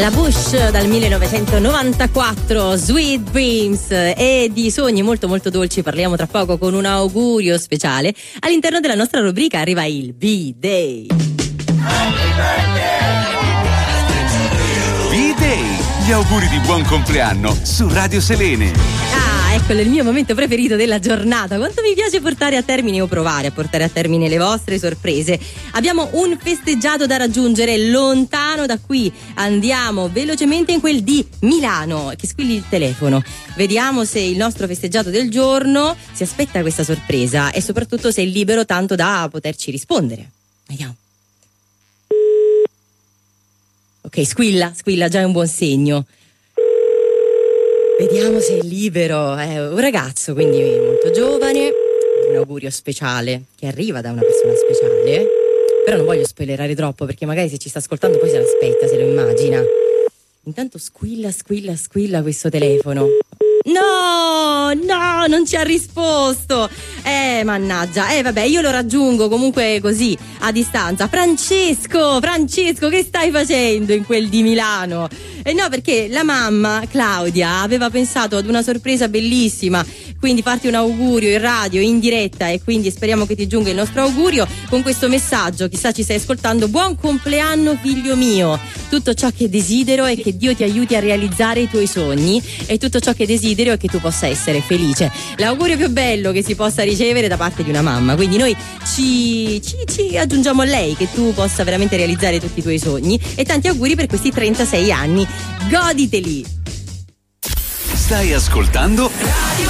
La Bush dal 1994, Sweet Dreams, e di sogni molto molto dolci parliamo tra poco con un augurio speciale. All'interno della nostra rubrica arriva il B-Day. B-Day, gli auguri di buon compleanno su Radio Selene. Eccolo il mio momento preferito della giornata. Quanto mi piace portare a termine o provare a portare a termine le vostre sorprese. Abbiamo un festeggiato da raggiungere lontano da qui. Andiamo velocemente in quel di Milano. Che squilli il telefono. Vediamo se il nostro festeggiato del giorno si aspetta questa sorpresa e soprattutto se è libero tanto da poterci rispondere. Vediamo. Ok, squilla, già è un buon segno. Vediamo se è libero. È un ragazzo, quindi molto giovane. Un augurio speciale che arriva da una persona speciale. Però non voglio spoilerare troppo, perché magari se ci sta ascoltando poi se l'aspetta, se lo immagina. Intanto squilla questo telefono. No, non ci ha risposto. Mannaggia. Vabbè, io lo raggiungo comunque così, a distanza. Francesco, che stai facendo in quel di Milano? No, perché la mamma, Claudia, aveva pensato ad una sorpresa bellissima, quindi farti un augurio in radio, in diretta, e quindi speriamo che ti giunga il nostro augurio con questo messaggio. Chissà ci stai ascoltando. Buon compleanno figlio mio. Tutto ciò che desidero è che Dio ti aiuti a realizzare i tuoi sogni, e tutto ciò che desidero è che tu possa essere felice. L'augurio più bello che si possa ricevere da parte di una mamma. Quindi noi ci aggiungiamo a lei, che tu possa veramente realizzare tutti i tuoi sogni, e tanti auguri per questi 36 anni. Goditeli. Stai ascoltando Radio